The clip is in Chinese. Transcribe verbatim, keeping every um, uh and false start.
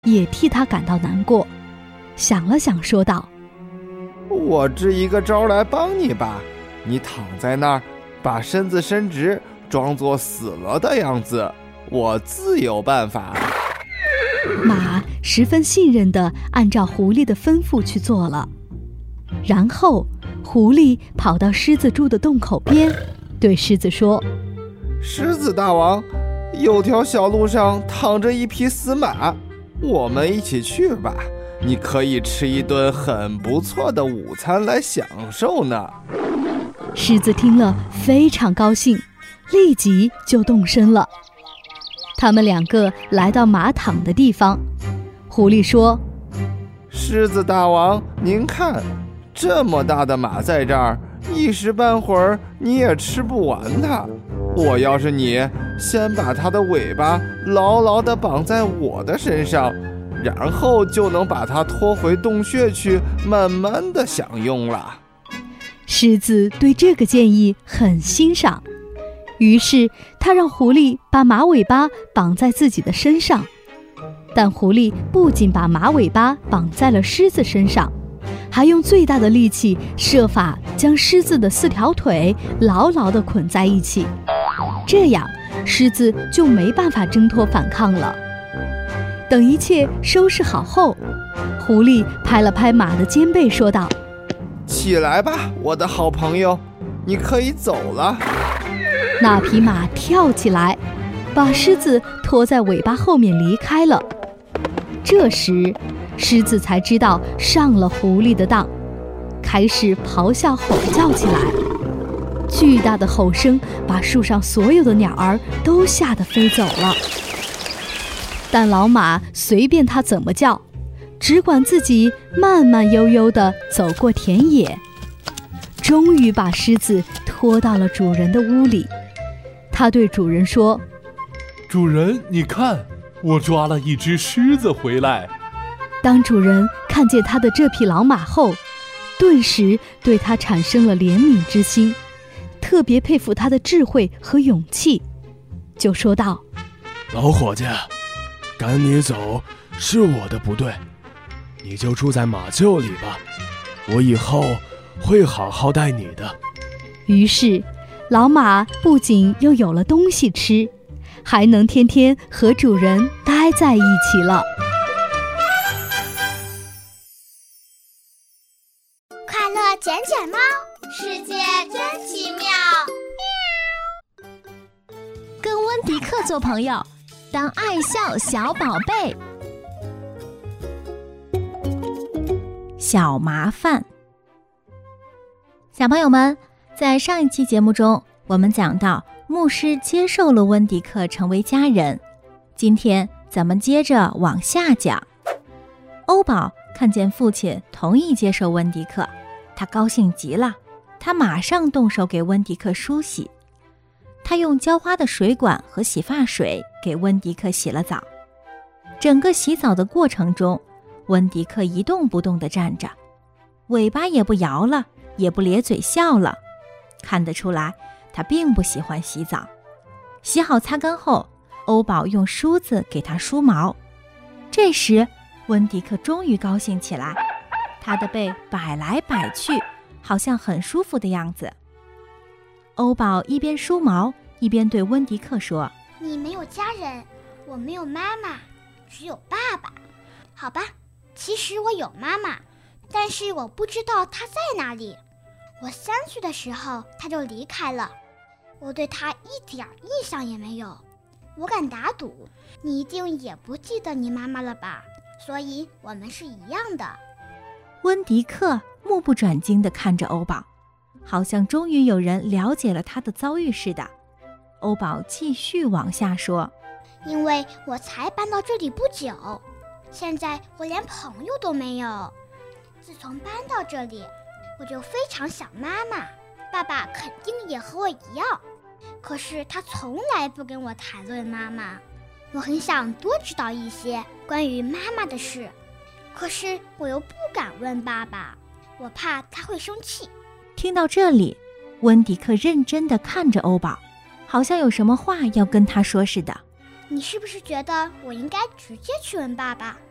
也替他感到难过，想了想说道： 我支一个招来帮你吧，你躺在那儿，把身子伸直，装作死了的样子，我自有办法。 马十分信任地按照狐狸的吩咐去做了，然后狐狸跑到狮子住的洞口边，对狮子说： 狮子大王，有条小路上躺着一匹死马，我们一起去吧，你可以吃一顿很不错的午餐来享受呢。 狮子听了非常高兴，立即就动身了。他们两个来到马躺的地方，狐狸说： 狮子大王，您看，这么大的马在这儿，一时半会儿你也吃不完它。我要是你，先把它的尾巴牢牢地绑在我的身上，然后就能把它拖回洞穴去，慢慢地享用了。 狮子对这个建议很欣赏，于是他让狐狸把马尾巴绑在自己的身上。但狐狸不仅把马尾巴绑在了狮子身上，还用最大的力气设法将狮子的四条腿牢牢地捆在一起，这样狮子就没办法挣脱反抗了。等一切收拾好后，狐狸拍了拍马的肩背说道： 起来吧，我的好朋友，你可以走了。 那匹马跳起来，把狮子拖在尾巴后面离开了。这时狮子才知道上了狐狸的当，开始咆哮吼叫起来。巨大的吼声把树上所有的鸟儿都吓得飞走了。但老马随便它怎么叫，只管自己慢慢悠悠地走过田野，终于把狮子拖到了主人的屋里。他对主人说： 主人，你看，我抓了一只狮子回来。 当主人看见他的这匹老马后，顿时对他产生了怜悯之心，特别佩服他的智慧和勇气，就说道： 老伙计，赶你走是我的不对，你就住在马厩里吧，我以后会好好待你的。 于是老马不仅又有了东西吃，还能天天和主人待在一起了。 快乐捡捡猫，世界真奇妙。 跟温迪克做朋友，当爱笑小宝贝。小麻烦。小朋友们，在上一期节目中，我们讲到牧师接受了温迪克成为家人。今天咱们接着往下讲。欧宝看见父亲同意接受温迪克，他高兴极了，他马上动手给温迪克梳洗。他用浇花的水管和洗发水给温迪克洗了澡。整个洗澡的过程中，温迪克一动不动地站着，尾巴也不摇了，也不咧嘴笑了。看得出来，他并不喜欢洗澡。洗好擦干后，欧宝用梳子给他梳毛。这时温迪克终于高兴起来，他的背摆来摆去，好像很舒服的样子。欧宝一边梳毛一边对温迪克说： 你没有家人，我没有妈妈，只有爸爸。好吧，其实我有妈妈，但是我不知道她在哪里。我三岁的时候她就离开了，我对她一点印象也没有。我敢打赌，你一定也不记得你妈妈了吧？所以我们是一样的。 温迪克目不转睛地看着欧宝，好像终于有人了解了他的遭遇似的。欧宝继续往下说： 因为我才搬到这里不久，现在我连朋友都没有。自从搬到这里，我就非常想妈妈，爸爸肯定也和我一样，可是他从来不跟我谈论妈妈。我很想多知道一些关于妈妈的事，可是我又不敢问爸爸，我怕他会生气。 听到这里，温迪克认真地看着欧宝，好像有什么话要跟他说似的。 你是不是觉得我应该直接去问爸爸，